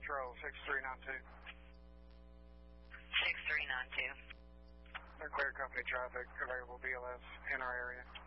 Patrol 6392. 6392. Clear company traffic, available BLS in our area.